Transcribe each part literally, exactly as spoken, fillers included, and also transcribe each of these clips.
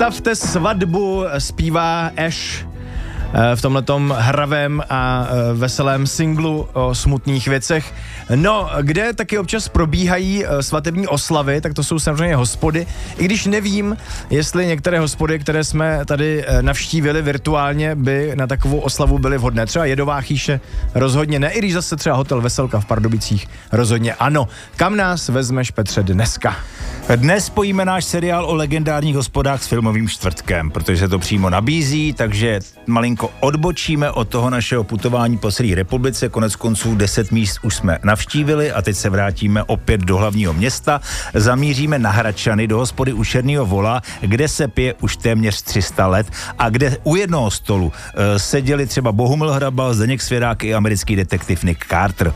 Představte svatbu, zpívá Ash v tomhletom hravém a veselém singlu o smutných věcech. No, kde taky občas probíhají svatební oslavy, tak to jsou samozřejmě hospody. I když nevím, jestli některé hospody, které jsme tady navštívili virtuálně, by na takovou oslavu byly vhodné. Třeba Jedová chýše rozhodně ne, i když zase třeba hotel Veselka v Pardubicích rozhodně ano. Kam nás vezmeš, Petře, dneska? Dnes spojíme náš seriál o legendárních hospodách s filmovým čtvrtkem, protože se to přímo nabízí, takže malinko odbočíme od toho našeho putování po celé republice. Konec konců deset míst už jsme navštívili a teď se vrátíme opět do hlavního města. Zamíříme na Hradčany, do hospody u Černého Vola, kde se pije už téměř tři sta let a kde u jednoho stolu uh, seděli třeba Bohumil Hrabal, Zdeněk Svěrák i americký detektiv Nick Carter.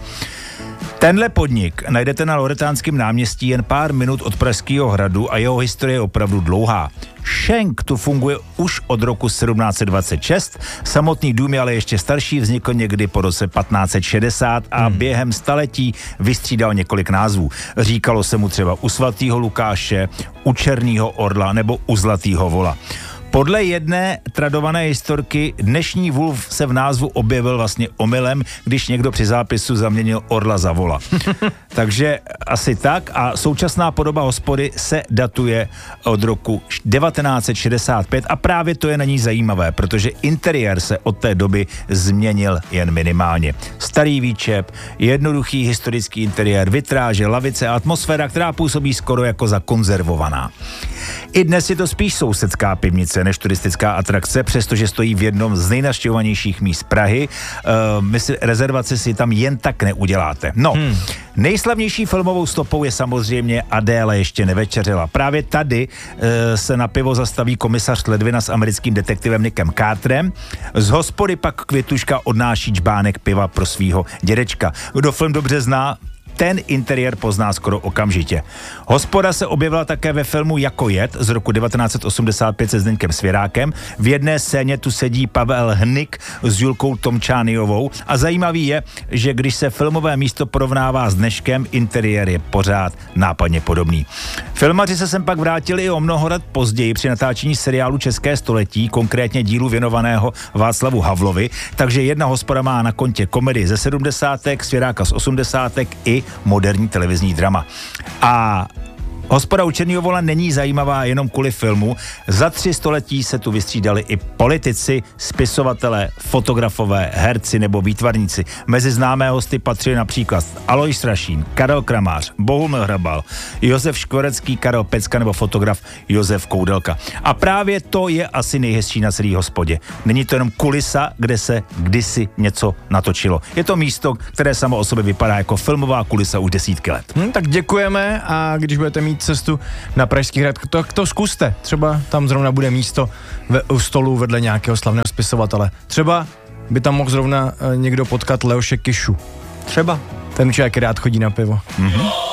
Tenhle podnik najdete na Loretánském náměstí jen pár minut od Pražského hradu a jeho historie je opravdu dlouhá. Schenk tu funguje už od roku sedmnáct set dvacet šest, samotný dům je ale ještě starší, vznikl někdy po roce patnáct set šedesát a hmm. během staletí vystřídal několik názvů. Říkalo se mu třeba u svatého Lukáše, u Černého Orla nebo u Zlatého Vola. Podle jedné tradované historky dnešní Vulv se v názvu objevil vlastně omylem, když někdo při zápisu zaměnil orla za vola. Takže asi tak a současná podoba hospody se datuje od roku devatenáct set šedesát pět a právě to je na ní zajímavé, protože interiér se od té doby změnil jen minimálně. Starý výčep, jednoduchý historický interiér, vitráže, lavice a atmosféra, která působí skoro jako zakonzervovaná. I dnes je to spíš sousedská pivnice než turistická atrakce, přestože stojí v jednom z nejnavštěvovanějších míst Prahy. Uh, my si rezervaci si tam jen tak neuděláte. No, hmm. nejslavnější filmovou stopou je samozřejmě Adéla ještě nevečeřela. Právě tady uh, se na pivo zastaví komisař Ledvina s americkým detektivem Nickem Carterem. Z hospody pak Květuška odnáší džbánek piva pro svýho dědečka. Kdo film dobře zná, ten interiér pozná skoro okamžitě. Hospoda se objevila také ve filmu Jako jed z roku devatenáct set osmdesát pět se Zdeňkem Svěrákem. V jedné scéně tu sedí Pavel Hnyk s Julkou Tomčániovou a zajímavý je, že když se filmové místo porovnává s dneškem, interiér je pořád nápadně podobný. Filmaři se sem pak vrátili i o mnoho let později při natáčení seriálu České století, konkrétně dílu věnovaného Václavu Havlovi, takže jedna hospoda má na kontě komedii ze sedmdesátek, Svěráka z osmdesátek i moderní televizní drama. A hospoda u Černého Vola není zajímavá jenom kvůli filmu. Za tři století se tu vystřídali i politici, spisovatelé, fotografové, herci nebo výtvarníci. Mezi známé hosty patřili například Alojz Rašín, Karel Kramář, Bohumil Hrabal, Josef Škvorecký, Karel Pecka nebo fotograf Josef Koudelka. A právě to je asi nejhezčí na celý hospodě. Není to jenom kulisa, kde se kdysi něco natočilo. Je to místo, které samo o sobě vypadá jako filmová kulisa už desítky let. Hmm, tak děkujeme a když budete mít cestu na Pražský hrad, to, to zkuste. Třeba tam zrovna bude místo ve, u stolu vedle nějakého slavného spisovatele. Třeba by tam mohl zrovna někdo potkat Leoše Kišu. Třeba. Ten člověk rád chodí na pivo. Mm-hmm.